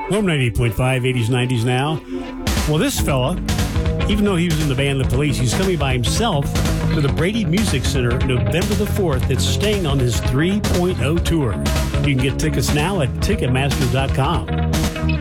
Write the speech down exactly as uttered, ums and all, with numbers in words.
Home ninety-eight point five, eighties, nineties now. Well, this fella, even though he was in the band The Police, he's coming by himself to the Brady Music Center November the fourth. It's staying on his three point oh tour. You can get tickets now at Ticketmaster dot com.